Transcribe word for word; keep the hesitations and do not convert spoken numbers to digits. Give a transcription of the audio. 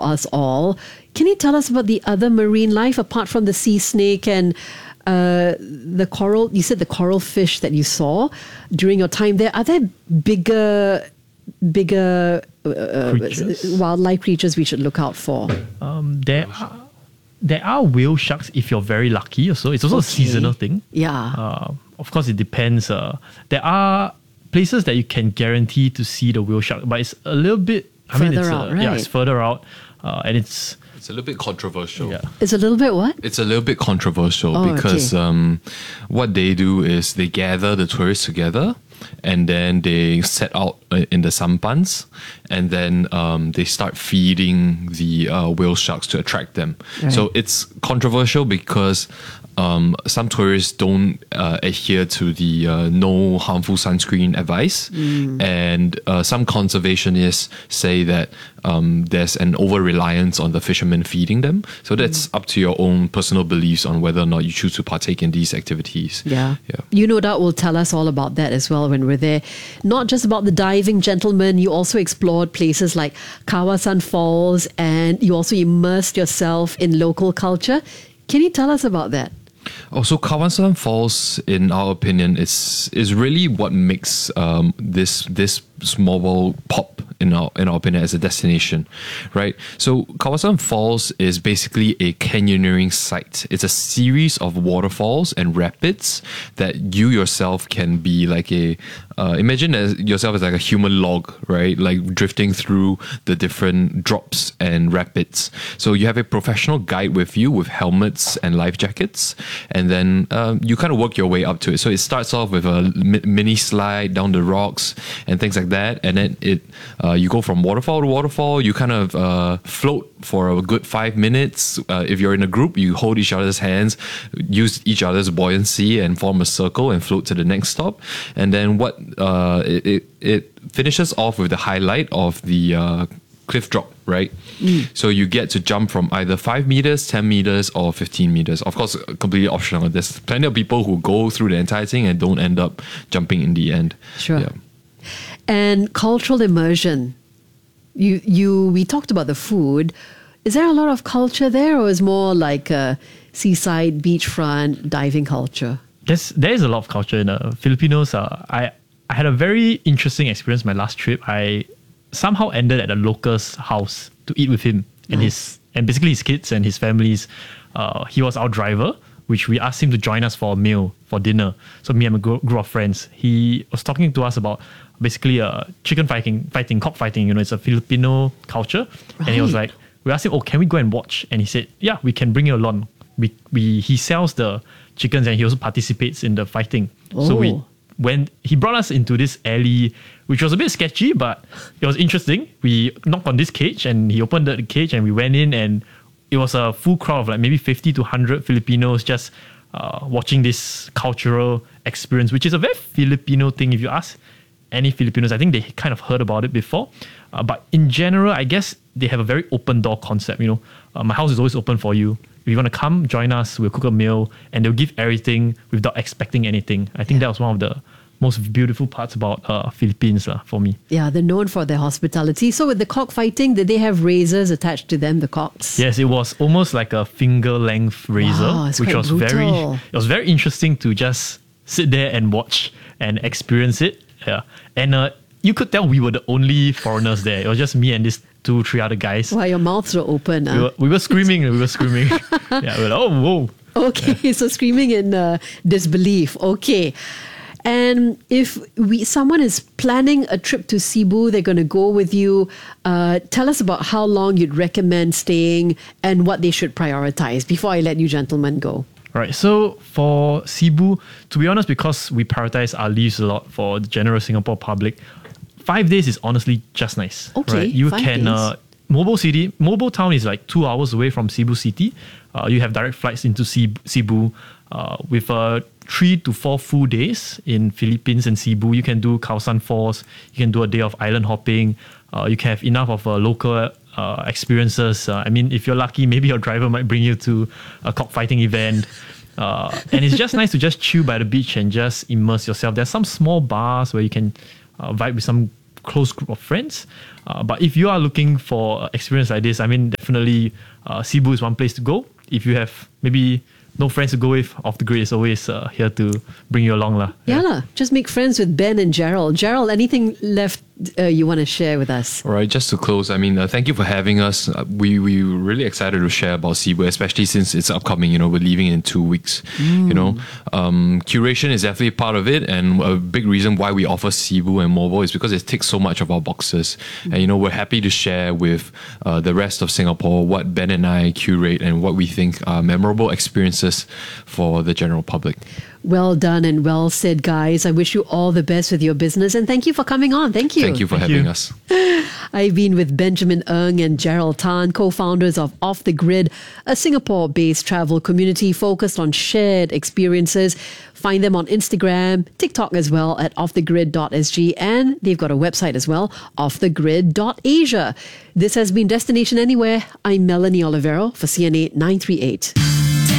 us all. Can you tell us about the other marine life apart from the sea snake and uh, the coral? You said the coral fish that you saw during your time there. Are there bigger, bigger uh, creatures? wildlife creatures we should look out for? Um, there are. There are whale sharks if you're very lucky. So it's also Okay. a seasonal thing. Yeah. Uh, of course, it depends. Uh, there are places that you can guarantee to see the whale shark, but it's a little bit. I mean, Further it's out, uh, yeah, right. it's further out, uh, and it's It's a little bit controversial. yeah. It's a little bit what? It's a little bit controversial Oh, because okay. um, what they do is they gather the tourists together and then they set out uh, in the sampans and then um, they start feeding the uh, whale sharks to attract them. Right. So it's controversial because um, some tourists don't uh, adhere to the uh, no harmful sunscreen advice, Mm. and uh, some conservationists say that um, there's an over reliance on the fishermen feeding them. So that's Mm. up to your own personal beliefs on whether or not you choose to partake in these activities. Yeah. Yeah. You no doubt will tell us all about that as well when we're there. Not just about the diving, gentlemen, you also explored places like Kawasan Falls and you also immersed yourself in local culture. Can you tell us about that? Also, Kawasan Falls, in our opinion, is is really what makes um, this this small world pop in our in our opinion as a destination, right? So Kawasan Falls is basically a canyoneering site. It's a series of waterfalls and rapids that you yourself can be like a uh, imagine as yourself as like a human log, right? Like drifting through the different drops and rapids. So you have a professional guide with you with helmets and life jackets, and then um, you kind of work your way up to it. So it starts off with a mi- mini slide down the rocks and things like that, and then it uh, you go from waterfall to waterfall. You kind of uh, float for a good five minutes. Uh, if you're in a group, you hold each other's hands, use each other's buoyancy, and form a circle and float to the next stop. And then what uh, it, it it finishes off with the highlight of the uh, cliff drop, right? Mm. So you get to jump from either five meters, ten meters, or fifteen meters. Of course, completely optional. There's plenty of people who go through the entire thing and don't end up jumping in the end. Sure. Yeah. And cultural immersion. You, you, we talked about the food. Is there a lot of culture there, or is more like a seaside, beachfront, diving culture? There's there is a lot of culture in uh, Filipinos. Uh, I I had a very interesting experience my last trip. I somehow ended at a local's house to eat with him and Nice. his and basically his kids and his families. Uh, he was our driver, which we asked him to join us for a meal for dinner. So me and my group group of friends. He was talking to us about basically uh, chicken fighting, fighting, cockfighting. You know, it's a Filipino culture, and he was Right. like, we asked him, "Oh, can we go and watch?" And he said, "Yeah, we can bring you along." We we he sells the chickens and he also participates in the fighting. So we Oh. when he brought us into this alley, which was a bit sketchy, but it was interesting. We knocked on this cage and he opened the cage and we went in, and it was a full crowd of like maybe fifty to one hundred Filipinos just uh, watching this cultural experience, which is a very Filipino thing. If you ask any Filipinos, I think they kind of heard about it before. Uh, but in general, I guess they have a very open door concept. You know, uh, my house is always open for you. If you want to come, join us. We'll cook a meal, and they'll give everything without expecting anything. I think that was one of the most beautiful parts about uh, Philippines uh, for me. Yeah, they're known for their hospitality. So with the cockfighting, did they have razors attached to them, the cocks? Yes, it was almost like a finger length razor, Wow, it's which quite was very. brutal. It was very interesting to just sit there and watch and experience it. Yeah, and uh, you could tell we were the only foreigners there. It was just me and these two, three other guys. Wow, your mouths were open. We Huh? were, we were screaming. We were screaming. Yeah, we were like, oh, whoa. Okay, so screaming in uh, disbelief. Okay. And if we someone is planning a trip to Cebu, they're going to go with you. Uh, tell us about how long you'd recommend staying and what they should prioritize before I let you gentlemen go. Right. So for Cebu, to be honest, because we prioritize our leaves a lot for the general Singapore public, five days is honestly just nice. Okay, Right? You five can days. uh, Mobile City, Mobile Town is like two hours away from Cebu City. Uh, you have direct flights into Cebu, Cebu uh, with uh, three to four full days in Philippines and Cebu. You can do Kawasan Falls. You can do a day of island hopping. Uh, you can have enough of uh, local uh, experiences. Uh, I mean, if you're lucky, maybe your driver might bring you to a cockfighting event. Uh, and it's just nice to just chill by the beach and just immerse yourself. There's some small bars where you can uh, vibe with some close group of friends. Uh, but if you are looking for an experience like this, I mean, definitely uh, Cebu is one place to go. If you have maybe no friends to go with, Off the Grid is always uh, here to bring you along. lah. Yeah, yeah. Just make friends with Ben and Gerald. Gerald, anything left uh, you want to share with us? All right, just to close, I mean, uh, thank you for having us. Uh, we we were really excited to share about Cebu, especially since it's upcoming. You know, we're leaving in two weeks. Mm. You know, um, curation is definitely part of it, and a big reason why we offer Cebu and Mobile is because it ticks so much of our boxes. Mm. And you know, we're happy to share with uh, the rest of Singapore what Ben and I curate and what we think are memorable experiences for the general public. Well done and well said, guys. I wish you all the best with your business, and thank you for coming on. Thank you. Thank you for Thank having you. us. I've been with Benjamin Ng and Gerald Tan, co-founders of Off the Grid, a Singapore-based travel community focused on shared experiences. Find them on Instagram, TikTok as well at off the grid dot s g, and they've got a website as well, off the grid dot asia. This has been Destination Anywhere. I'm Melanie Olivero for C N A nine three eight.